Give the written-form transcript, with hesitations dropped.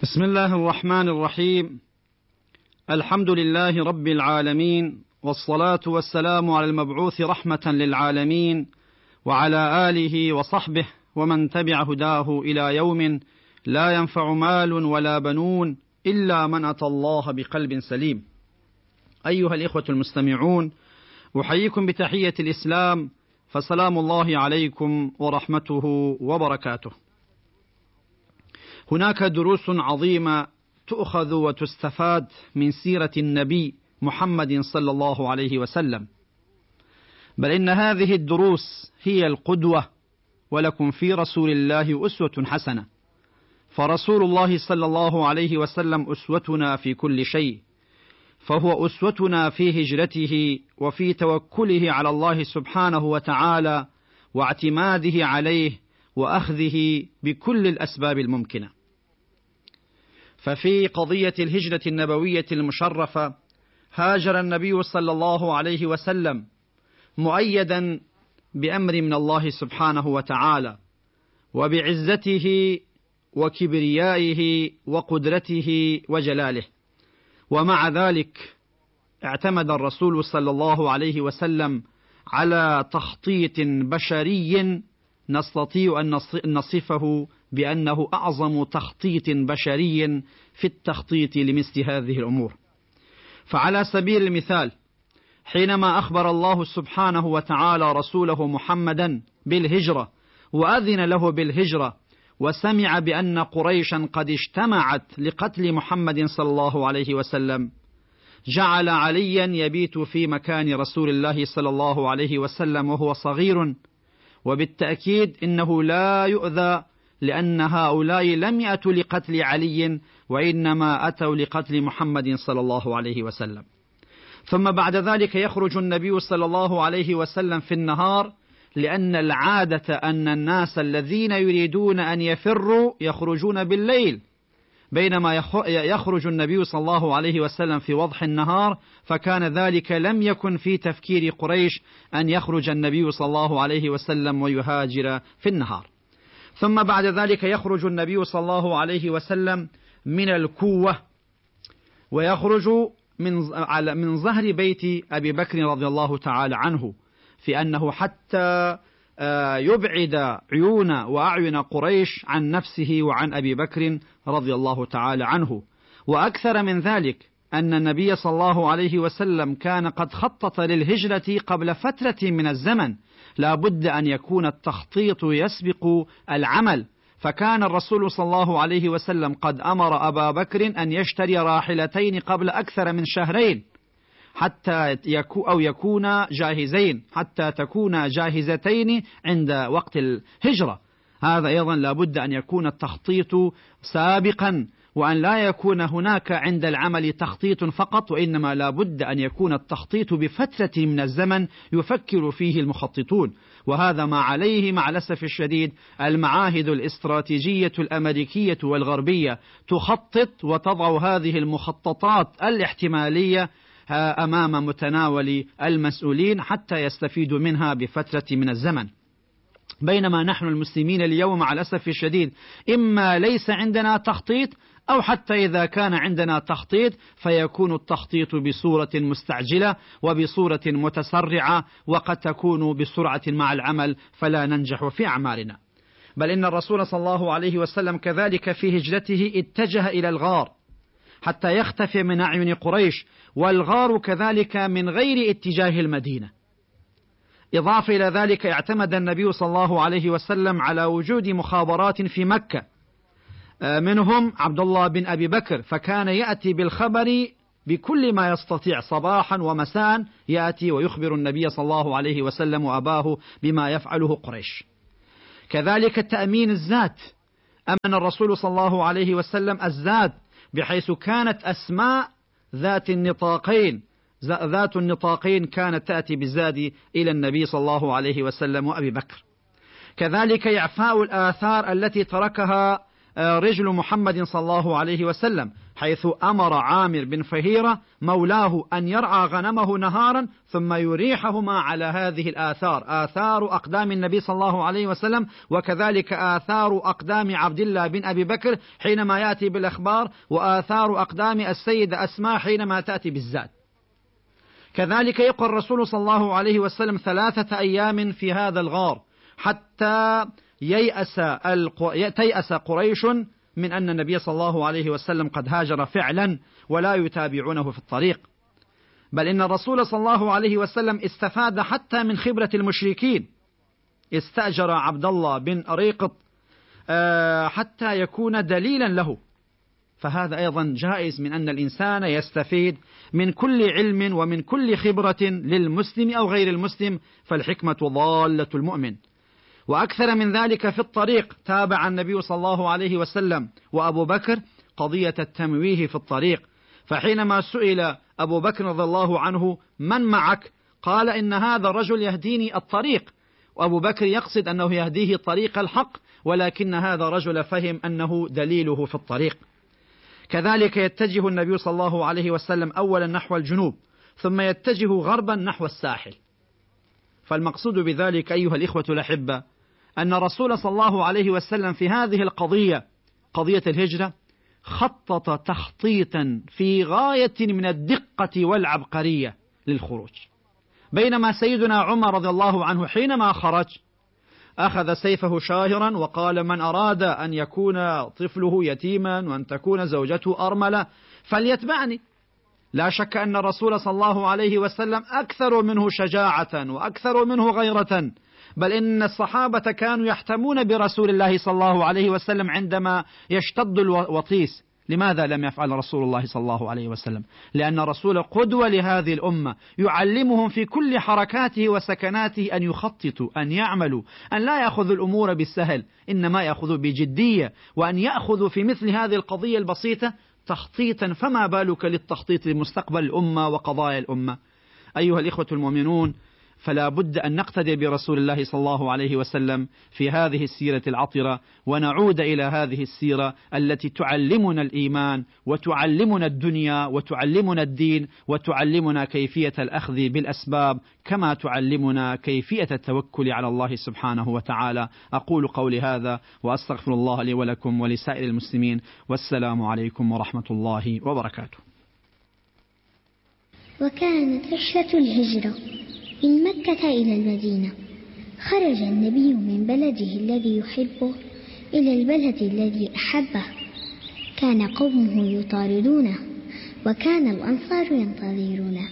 بسم الله الرحمن الرحيم. الحمد لله رب العالمين، والصلاة والسلام على المبعوث رحمة للعالمين وعلى آله وصحبه ومن تبع هداه إلى يوم لا ينفع مال ولا بنون إلا من أتى الله بقلب سليم. أيها الإخوة المستمعون، أحييكم بتحية الإسلام، فسلام الله عليكم ورحمته وبركاته. هناك دروس عظيمة تؤخذ وتستفاد من سيرة النبي محمد صلى الله عليه وسلم، بل إن هذه الدروس هي القدوة، ولكم في رسول الله أسوة حسنة. فرسول الله صلى الله عليه وسلم أسوتنا في كل شيء، فهو أسوتنا في هجرته وفي توكله على الله سبحانه وتعالى واعتماده عليه وأخذه بكل الأسباب الممكنة. ففي قضية الهجرة النبوية المشرفة هاجر النبي صلى الله عليه وسلم مؤيدا بأمر من الله سبحانه وتعالى، وبعزته وكبريائه وقدرته وجلاله. ومع ذلك اعتمد الرسول صلى الله عليه وسلم على تخطيط بشري نستطيع أن نصفه بأنه أعظم تخطيط بشري في التخطيط لمثل هذه الأمور. فعلى سبيل المثال، حينما أخبر الله سبحانه وتعالى رسوله محمدا بالهجرة وأذن له بالهجرة، وسمع بأن قريشا قد اجتمعت لقتل محمد صلى الله عليه وسلم، جعل عليا يبيت في مكان رسول الله صلى الله عليه وسلم وهو صغير، وبالتأكيد إنه لا يؤذى، لأن هؤلاء لم يأتوا لقتل علي، وإنما أتوا لقتل محمد صلى الله عليه وسلم. ثم بعد ذلك يخرج النبي صلى الله عليه وسلم في النهار، لأن العادة أن الناس الذين يريدون أن يفروا يخرجون بالليل، بينما يخرج النبي صلى الله عليه وسلم في وضح النهار، فكان ذلك لم يكن في تفكير قريش أن يخرج النبي صلى الله عليه وسلم ويهاجر في النهار. ثم بعد ذلك يخرج النبي صلى الله عليه وسلم من الكوة، ويخرج من ظهر بيت أبي بكر رضي الله تعالى عنه، في أنه حتى يبعد عيون وأعين قريش عن نفسه وعن أبي بكر رضي الله تعالى عنه. وأكثر من ذلك أن النبي صلى الله عليه وسلم كان قد خطط للهجرة قبل فترة من الزمن، لا بد أن يكون التخطيط يسبق العمل. فكان الرسول صلى الله عليه وسلم قد أمر أبا بكر أن يشتري راحلتين قبل أكثر من شهرين، حتى يكون جاهزين، حتى تكون جاهزتين عند وقت الهجرة. هذا أيضا لا بد أن يكون التخطيط سابقا، وأن لا يكون هناك عند العمل تخطيط فقط، وإنما لا بد أن يكون التخطيط بفترة من الزمن يفكر فيه المخططون. وهذا ما عليه مع الأسف الشديد المعاهد الاستراتيجية الأمريكية والغربية، تخطط وتضع هذه المخططات الاحتمالية أمام متناول المسؤولين حتى يستفيدوا منها بفترة من الزمن. بينما نحن المسلمين اليوم مع الأسف الشديد إما ليس عندنا تخطيط، أو حتى إذا كان عندنا تخطيط فيكون التخطيط بصورة مستعجلة وبصورة متسرعة، وقد تكون بسرعة مع العمل فلا ننجح في أعمالنا. بل إن الرسول صلى الله عليه وسلم كذلك في هجرته اتجه إلى الغار حتى يختفي من أعين قريش، والغار كذلك من غير اتجاه المدينة. إضافة إلى ذلك اعتمد النبي صلى الله عليه وسلم على وجود مخابرات في مكة، منهم عبد الله بن أبي بكر، فكان يأتي بالخبر بكل ما يستطيع صباحا ومساء، يأتي ويخبر النبي صلى الله عليه وسلم وأباه بما يفعله قريش. كذلك التأمين الزاد، أمن الرسول صلى الله عليه وسلم الزاد، بحيث كانت أسماء ذات النطاقين كانت تأتي بالزاد إلى النبي صلى الله عليه وسلم وأبي بكر. كذلك إعفاء الآثار التي تركها رجل محمد صلى الله عليه وسلم، حيث أمر عامر بن فهيرة مولاه أن يرعى غنمه نهارا ثم يريحهما على هذه الآثار، آثار أقدام النبي صلى الله عليه وسلم، وكذلك آثار أقدام عبد الله بن أبي بكر حينما يأتي بالأخبار، وآثار أقدام السيدة أسماء حينما تأتي بالزاد. كذلك يقول الرسول صلى الله عليه وسلم 3 أيام في هذا الغار حتى تيأس قريش من أن النبي صلى الله عليه وسلم قد هاجر فعلا ولا يتابعونه في الطريق. بل إن الرسول صلى الله عليه وسلم استفاد حتى من خبرة المشركين، استأجر عبد الله بن أريقط حتى يكون دليلا له. فهذا أيضا جائز من أن الإنسان يستفيد من كل علم ومن كل خبرة للمسلم أو غير المسلم، فالحكمة ضالة المؤمن. وأكثر من ذلك في الطريق تابع النبي صلى الله عليه وسلم وأبو بكر قضية التمويه في الطريق، فحينما سئل أبو بكر رضي الله عنه من معك؟ قال إن هذا الرجل يهديني الطريق، وأبو بكر يقصد أنه يهديه طريق الحق، ولكن هذا الرجل فهم أنه دليله في الطريق. كذلك يتجه النبي صلى الله عليه وسلم أولا نحو الجنوب ثم يتجه غربا نحو الساحل. فالمقصود بذلك أيها الإخوة الأحبة أن الرسول صلى الله عليه وسلم في هذه القضية، قضية الهجرة، خطط تخطيطا في غاية من الدقة والعبقرية للخروج. بينما سيدنا عمر رضي الله عنه حينما خرج أخذ سيفه شاهرا وقال من أراد أن يكون طفله يتيما وأن تكون زوجته أرملة فليتبعني. لا شك أن الرسول صلى الله عليه وسلم أكثر منه شجاعة وأكثر منه غيرة، بل إن الصحابة كانوا يحتمون برسول الله صلى الله عليه وسلم عندما يشتد الوطيس. لماذا لم يفعل رسول الله صلى الله عليه وسلم؟ لأن الرسول قدوة لهذه الأمة، يعلمهم في كل حركاته وسكناته أن يخططوا، أن يعملوا، أن لا يأخذوا الأمور بالسهل، إنما يأخذوا بجدية، وأن يأخذوا في مثل هذه القضية البسيطة تخطيطا، فما بالك للتخطيط لمستقبل الأمة وقضايا الأمة. أيها الإخوة المؤمنون، فلا بد أن نقتدي برسول الله صلى الله عليه وسلم في هذه السيرة العطرة، ونعود إلى هذه السيرة التي تعلمنا الإيمان وتعلمنا الدنيا وتعلمنا الدين وتعلمنا كيفية الأخذ بالأسباب كما تعلمنا كيفية التوكل على الله سبحانه وتعالى. أقول قولي هذا وأستغفر الله لي ولكم ولسائر المسلمين، والسلام عليكم ورحمة الله وبركاته. وكانت رحلة الهجرة من مكة إلى المدينة. خرج النبي من بلده الذي يحبه إلى البلد الذي أحبه. كان قومه يطاردونه وكان الأنصار ينتظرونه.